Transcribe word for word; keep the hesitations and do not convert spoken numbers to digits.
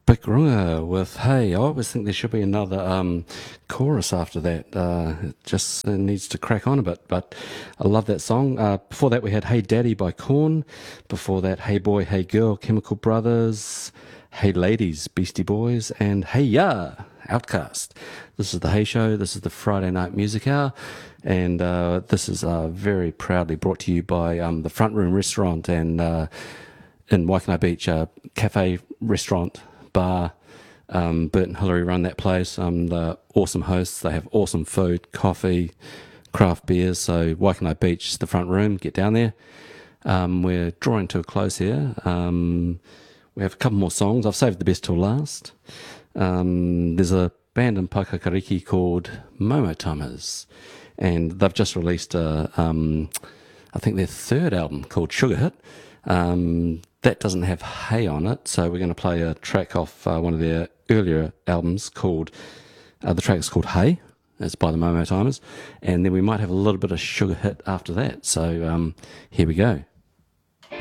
Big Runga with Hey. I always think there should be another um, chorus after that. Uh, it just uh, needs to crack on a bit, but I love that song. Uh, before that, we had Hey Daddy by Korn. Before that, Hey Boy, Hey Girl, Chemical Brothers. Hey Ladies, Beastie Boys. And Hey Ya, Outcast. This is the Hey Show. This is the Friday Night Music Hour. And uh, this is uh, very proudly brought to you by um, the Front Room Restaurant and uh, in Waikanae Beach, uh, cafe, restaurant, bar. Um, Bert and Hillary run that place. Um, they're awesome hosts. They have awesome food, coffee, craft beers. So Waikanae Beach, the front room. Get down there. Um, we're drawing to a close here. Um, we have a couple more songs. I've saved the best till last. Um, there's a band in Pakakariki called Momo Timers, and they've just released a, um, I think their third album called Sugar Hit. Um, that doesn't have Hey on it, so we're going to play a track off uh, one of their earlier albums called, uh, the track is called Hey. It's by the Momo Timers, and then we might have a little bit of Sugar Hit after that. So um, here we go.